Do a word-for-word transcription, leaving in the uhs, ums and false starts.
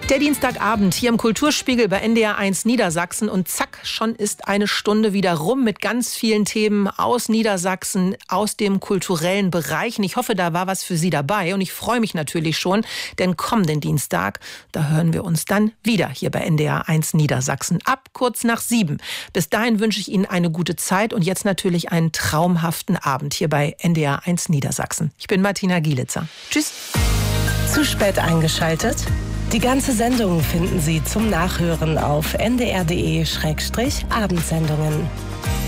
Der Dienstagabend hier im Kulturspiegel bei N D R eins Niedersachsen und zack, schon ist eine Stunde wieder rum mit ganz vielen Themen aus Niedersachsen, aus dem kulturellen Bereich. Und ich hoffe, da war was für Sie dabei und ich freue mich natürlich schon, denn kommenden Dienstag, da hören wir uns dann wieder hier bei N D R eins Niedersachsen ab kurz nach sieben. Bis dahin wünsche ich Ihnen eine gute Zeit und jetzt natürlich einen traumhaften Abend hier bei N D R eins Niedersachsen. Ich bin Martina Gielitzer. Tschüss. Zu spät eingeschaltet? Die ganze Sendung finden Sie zum Nachhören auf n d r punkt d e slash abendsendungen.